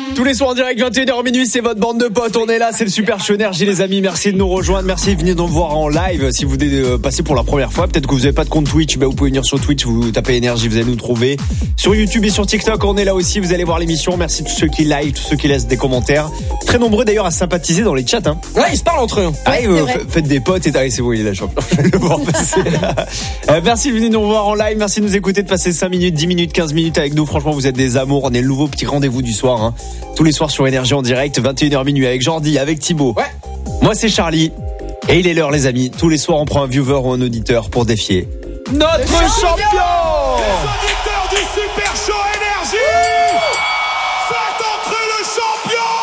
Tous les soirs en direct, 21h minuit, c'est votre bande de potes. On est là, c'est le Super Show Énergie, les amis. Merci de nous rejoindre. Merci de venir nous voir en live. Si vous venez passer pour la première fois, peut-être que vous n'avez pas de compte Twitch, vous pouvez venir sur Twitch, vous tapez Énergie, vous allez nous trouver. Sur YouTube et sur TikTok, on est là aussi. Vous allez voir l'émission. Merci à tous ceux qui like, tous ceux qui laissent des commentaires. Très nombreux d'ailleurs à sympathiser dans les chats. Hein. Ouais, ils se parlent entre eux. Faites des potes et c'est bon, il est là, champion. Je vais le voir passer. Merci de venir nous voir en live. Merci de nous écouter, de passer 5 minutes, 10 minutes, 15 minutes avec nous. Franchement, vous êtes des amours. On est le nouveau petit rendez-vous du soir. Hein. Tous les soirs sur Énergie en direct, 21h minuit avec Jordi, avec Thibaut. Ouais. Moi, c'est Charlie. Et il est l'heure, les amis. Tous les soirs, on prend un viewer ou un auditeur pour défier notre champion. Les auditeurs du Super Show Énergie.